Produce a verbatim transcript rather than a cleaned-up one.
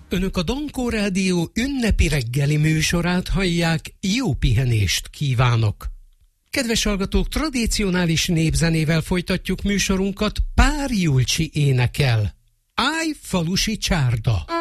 Önök a Dankó Rádió ünnepi reggeli műsorát hallják, jó pihenést kívánok! Kedves hallgatók, tradicionális népzenével folytatjuk műsorunkat, Pár Julcsi énekel. Állj, falusi csárda!